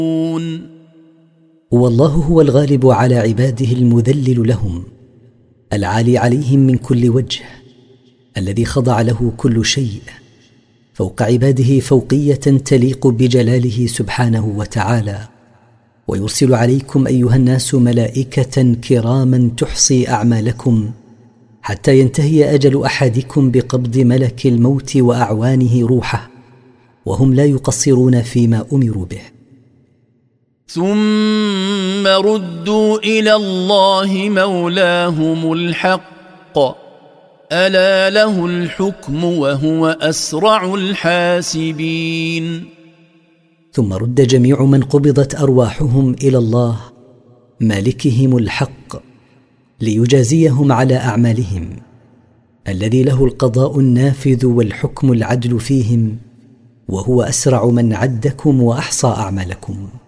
والله هو الغالب على عباده المذلل لهم، العالي عليهم من كل وجه، الذي خضع له كل شيء، فوق عباده فوقية تليق بجلاله سبحانه وتعالى. ويرسل عليكم أيها الناس ملائكة كراما تحصي أعمالكم حتى ينتهي أجل أحدكم بقبض ملك الموت وأعوانه روحه، وهم لا يقصرون فيما أمروا به. ثم ردوا إلى الله مولاهم الحق ألا له الحكم وهو أسرع الحاسبين. ثم رد جميع من قبضت أرواحهم إلى الله مالكهم الحق ليجازيهم على أعمالهم، الذي له القضاء النافذ والحكم العدل فيهم، وهو أسرع من عدكم وأحصى أعمالكم.